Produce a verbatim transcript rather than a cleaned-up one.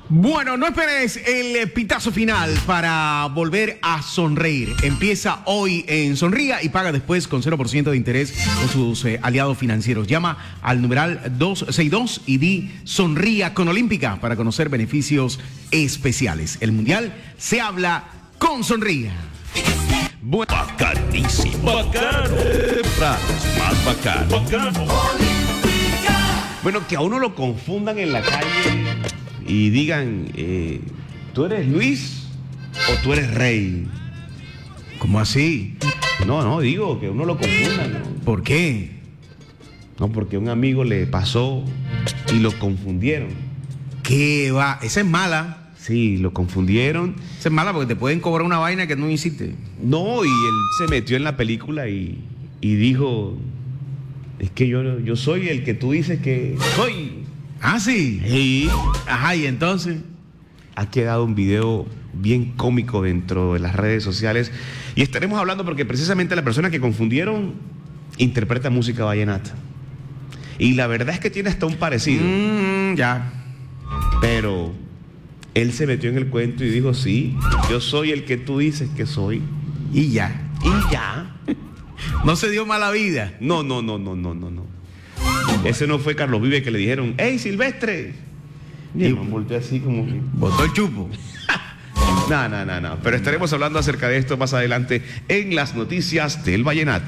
Bueno, no esperes el pitazo final para volver a sonreír. Empieza hoy en Sonría y paga después con cero por ciento de interés con sus eh, aliados financieros. Llama al numeral dos seis dos y di Sonría con Olímpica para conocer beneficios especiales. El Mundial se habla con Sonría. Bueno, bacanísimo. Bacano. Más bacano. Bacano. Bueno, que a uno lo confundan en la calle y digan, eh, ¿tú eres Luis o tú eres Rey? ¿Cómo así? No, no, digo que uno lo confundan, ¿no? ¿Por qué? No, porque a un amigo le pasó y lo confundieron. ¿Qué va? Esa es mala. Sí, lo confundieron. Esa es mala porque te pueden cobrar una vaina que no hiciste. No, y él se metió en la película y, y dijo, es que yo, yo soy el que tú dices que soy. Ah, sí. Y Ajá, y entonces. ha quedado un video bien cómico dentro de las redes sociales. Y estaremos hablando porque precisamente la persona que confundieron interpreta música vallenata. Y la verdad es que tiene hasta un parecido. Mm, ya. Pero él se metió en el cuento y dijo, sí, yo soy el que tú dices que soy. Y ya. Y ya. No se dio mala vida. No, no, no, no, no, no, no. Ese no fue Carlos Vive que le dijeron, ¡Ey, Silvestre! Y el man volteó así como que... Botó el chupo. No, no, no, no. Pero estaremos hablando acerca de esto más adelante en las noticias del vallenato.